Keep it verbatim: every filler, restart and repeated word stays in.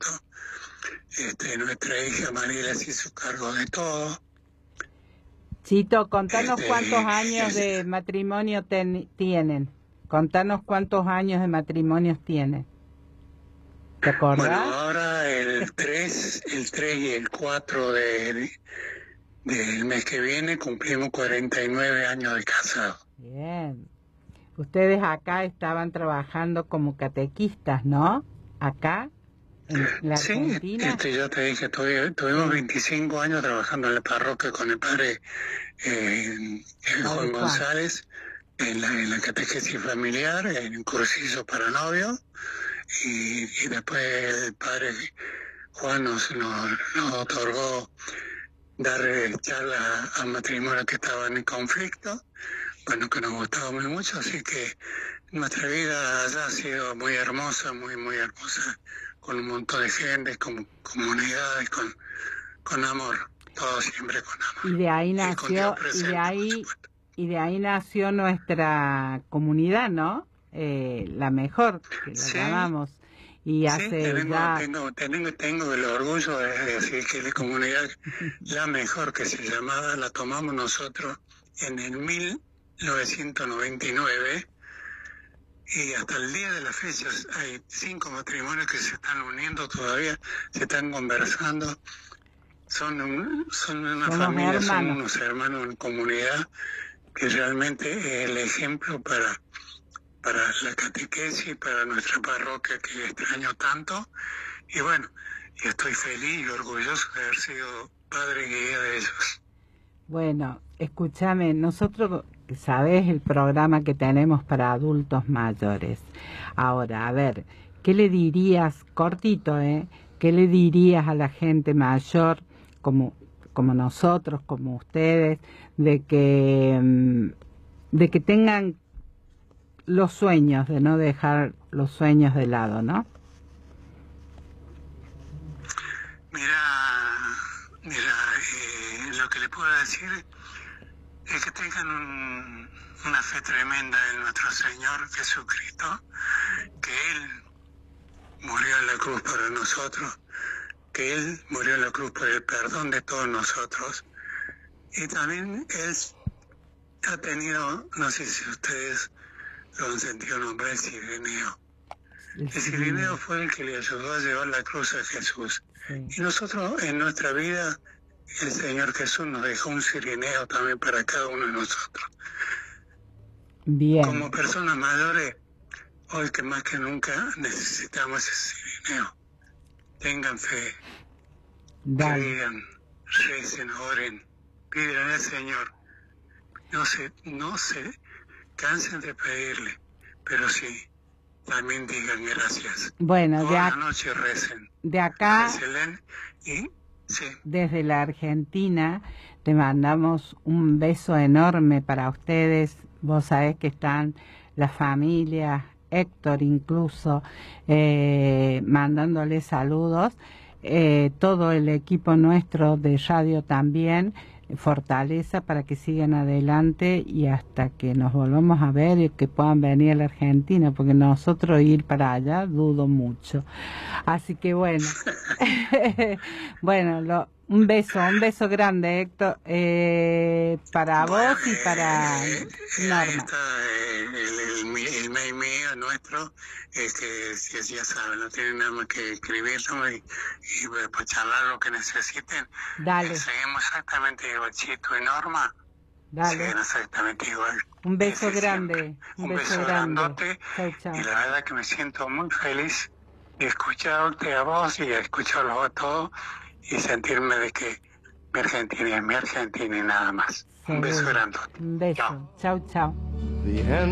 casamiento. Este, nuestra hija Mariela se hizo cargo de todo. Chito, contanos Este, cuántos años es- de matrimonio ten- tienen. Contanos cuántos años de matrimonios tienen. ¿Te Bueno, acordás? ahora el tres, el tres y el cuatro de, del mes que viene cumplimos cuarenta y nueve años de casado. Bien. Ustedes acá estaban trabajando como catequistas, ¿no? Acá, en la Sí, Argentina. este, yo te dije, tuvi- tuvimos veinticinco años trabajando en la parroquia con el padre eh, Padre Juan Juan. González, en la, en la catequesis familiar, en un cursillo para novios, y, y después el padre Juan nos, nos, nos otorgó dar eh, charla a matrimonios que estaban en conflicto, bueno, que nos gustaba muy mucho, así que nuestra vida allá ha sido muy hermosa, muy, muy hermosa, con un montón de gente, con comunidades, con, con amor, todo siempre con amor. Y de ahí Y con Dios nació, y presente, de por ahí, supuesto. y de ahí nació nuestra comunidad, ¿no? Eh, la mejor, que la Sí, llamamos. Y sí, hace tengo, ya... tengo, tengo, tengo el orgullo de decir que la comunidad, la mejor que se llamaba, la tomamos nosotros en el mil novecientos noventa y nueve, y hasta el día de la fecha hay cinco matrimonios que se están uniendo todavía, se están conversando, son, un- son una Somos familia, son hermanos. unos hermanos en comunidad, que realmente es el ejemplo para, para la catequesis, para nuestra parroquia que extraño tanto, y bueno, y estoy feliz y orgulloso de haber sido padre y guía de ellos. Bueno, escúchame, nosotros, sabes el programa que tenemos para adultos mayores. Ahora, a ver, ¿qué le dirías, cortito, eh? ¿Qué le dirías a la gente mayor, como, como nosotros, como ustedes, de que, mm, de que tengan los sueños, de no dejar los sueños de lado, ¿no? Mira, mira, eh, lo que le puedo decir es que tengan un- una fe tremenda en nuestro Señor Jesucristo, que Él murió en la cruz para nosotros, que Él murió en la cruz por el perdón de todos nosotros, y también Él ha tenido, no sé si ustedes lo han sentido nombrar, el Cireneo. El El Cireneo fue el que le ayudó a llevar la cruz a Jesús. Sí. Y nosotros en nuestra vida, el Señor Jesús nos dejó un cirineo también para cada uno de nosotros. Bien. Como personas mayores, hoy que más que nunca necesitamos ese cirineo. Tengan fe, Dale. crean, recen, oren, pidan al Señor. No se, no se cansen de pedirle, pero sí, también digan gracias. Bueno, de, Toda ac la noche recen, de acá, recen y sí. desde la Argentina, te mandamos un beso enorme para ustedes. Vos sabés que están las familias, Héctor incluso, eh, mandándoles saludos. Eh, todo el equipo nuestro de radio también, fortaleza para que sigan adelante y hasta que nos volvamos a ver y que puedan venir a la Argentina, porque nosotros ir para allá dudo mucho. Así que bueno, bueno, lo, un beso, un beso grande, Héctor, eh, para Bueno, vos y para eh, eh, ahí Norma. está eh, el, el, el, el mail mío nuestro, este, si ya saben, no tienen nada más que escribirlo y, y pues charlar lo que necesiten. Dale, Eh, seguimos exactamente igual, Chito y Norma, dale. siguen exactamente igual. Un beso Ese grande, siempre. un Un beso beso grande. grandote, Chau, chau. y la verdad que me siento muy feliz de escucharte a vos y de escucharlos a todos y sentirme de que mi Argentina es mi Argentina y nada más. Un beso Seguro. grandote. Un beso. Chao. Chau, chau. The end